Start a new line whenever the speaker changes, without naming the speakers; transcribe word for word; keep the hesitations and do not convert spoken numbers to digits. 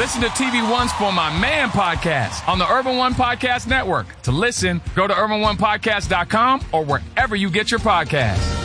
Listen to T V One's For My Man podcast on the Urban One Podcast Network. To listen, go to urban one podcast dot com or wherever you get your podcasts.